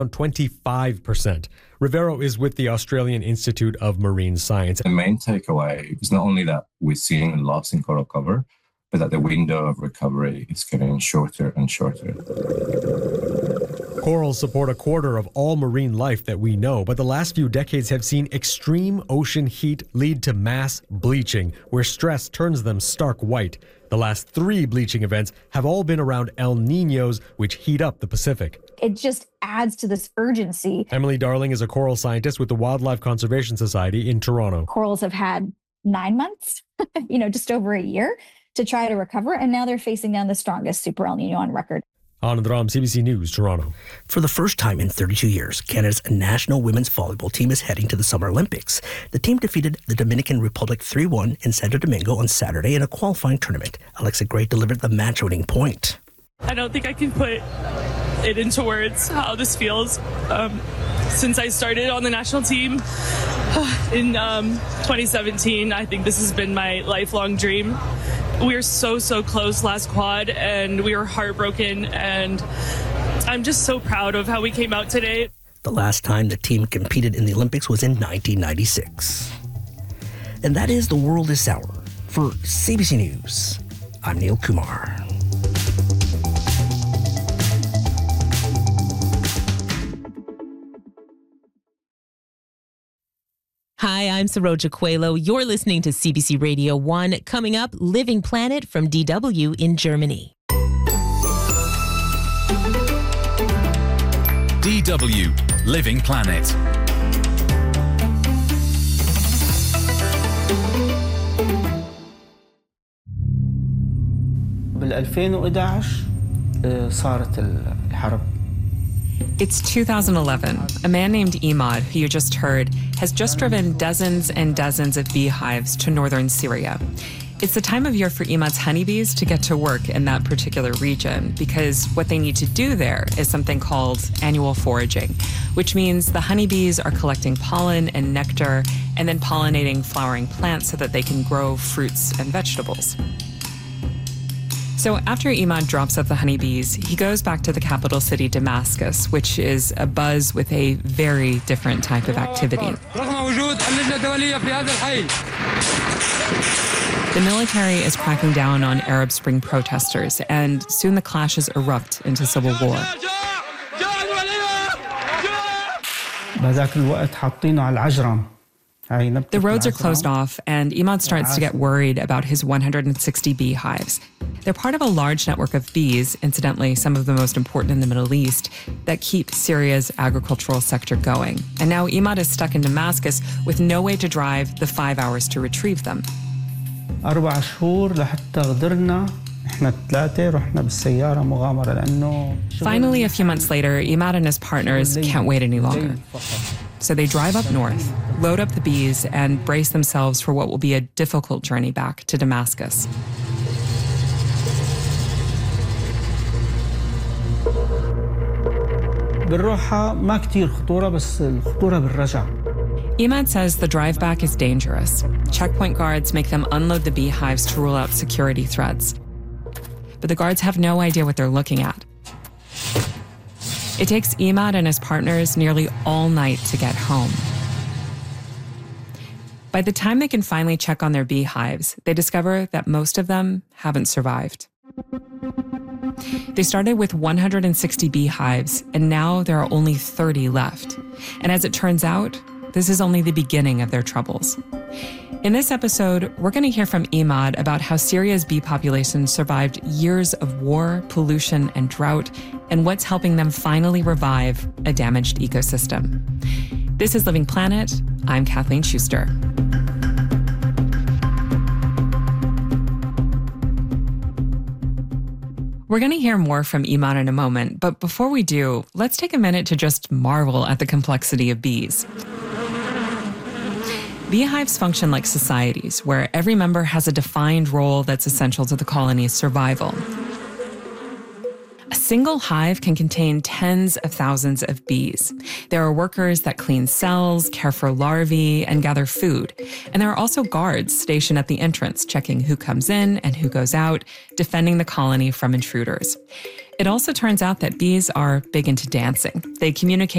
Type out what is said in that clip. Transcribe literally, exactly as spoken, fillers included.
twenty-five percent. Rivero is with the Australian Institute of Marine Science. The main takeaway is not only that we're seeing a loss in coral cover, but that the window of recovery is getting shorter and shorter. Corals support a quarter of all marine life that we know, but the last few decades have seen extreme ocean heat lead to mass bleaching, where stress turns them stark white. The last three bleaching events have all been around El Niños, which heat up the Pacific. It just adds to this urgency. Emily Darling is a coral scientist with the Wildlife Conservation Society in Toronto. Corals have had nine months, you know, just over a year to try to recover, and now they're facing down the strongest Super El Nino on record. Anand Ram, C B C News, Toronto. For the first time in thirty-two years, Canada's national women's volleyball team is heading to the Summer Olympics. The team defeated the Dominican Republic three one in Santo Domingo on Saturday in a qualifying tournament. Alexa Gray delivered the match-winning point. I don't think I can put it into words how this feels. Um, since I started on the national team in um, twenty seventeen, I think this has been my lifelong dream. We were so, so close last quad, and we were heartbroken, and I'm just so proud of how we came out today. The last time the team competed in the Olympics was in nineteen ninety-six. And that is The World This Hour. For C B C News, I'm Neil Kumar. Hi, I'm Saroja Coelho. You're listening to C B C Radio one. Coming up, Living Planet from D W in Germany. D W Living Planet. بال ألفين وأحد عشر صارت الحرب. It's two thousand eleven. A man named Imad, who you just heard, has just driven dozens and dozens of beehives to northern Syria. It's the time of year for Imad's honeybees to get to work in that particular region, because what they need to do there is something called annual foraging, which means the honeybees are collecting pollen and nectar and then pollinating flowering plants so that they can grow fruits and vegetables. So after Imad drops off the honeybees, he goes back to the capital city, Damascus, which is abuzz with a very different type of activity. The military is cracking down on Arab Spring protesters, and soon the clashes erupt into civil war. بهذاك الوقت حاطينه على العجرم. The roads are closed off, and Imad starts to get worried about his one hundred sixty beehives. They're part of a large network of bees, incidentally, some of the most important in the Middle East, that keep Syria's agricultural sector going. And now Imad is stuck in Damascus with no way to drive the five hours to retrieve them. أربع شهور لحتى قدرنا إحنا الثلاثة رحنا بالسيارة مغامرة لأنه. Finally, a few months later, Imad and his partners can't wait any longer. So they drive up north, load up the bees, and brace themselves for what will be a difficult journey back to Damascus. بالروحة ما كتير خطورة بس الخطورة بالرجع. Imad says the drive back is dangerous. Checkpoint guards make them unload the beehives to rule out security threats. But the guards have no idea what they're looking at. It takes Imad and his partners nearly all night to get home. By the time they can finally check on their beehives, they discover that most of them haven't survived. They started with one hundred sixty beehives, and now there are only thirty left. And as it turns out, this is only the beginning of their troubles. In this episode, we're going to hear from Imad about how Syria's bee population survived years of war, pollution, and drought, and what's helping them finally revive a damaged ecosystem. This is Living Planet. I'm Kathleen Schuster. We're going to hear more from Imad in a moment, but before we do, let's take a minute to just marvel at the complexity of bees. Beehives function like societies, where every member has a defined role that's essential to the colony's survival. A single hive can contain tens of thousands of bees. There are workers that clean cells, care for larvae, and gather food. And there are also guards stationed at the entrance, checking who comes in and who goes out, defending the colony from intruders. It also turns out that bees are big into dancing. They communicate